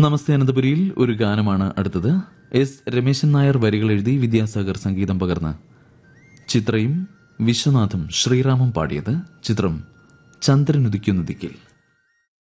നമസ്തേ അനന്തപുരിയിൽ ഒരു ഗാനമാണ് അടുത്തത്. എസ് രമേശൻ നായർ വരികൾ എഴുതി വിദ്യാസാഗർ സംഗീതം പകർന്ന് ചിത്രയും വിശ്വനാഥും ശ്രീറാമും പാടിയത്. ചിത്രം ചന്ദ്രനുദിക്കുന്നതിക്കിൽ.